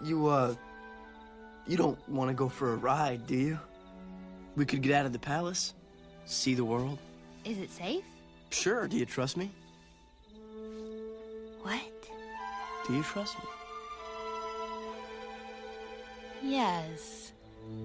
You don't want to go for a ride, do you? We could get out of the palace, see the world. Is it safe? Sure, do you trust me? What? Do you trust me? Yes.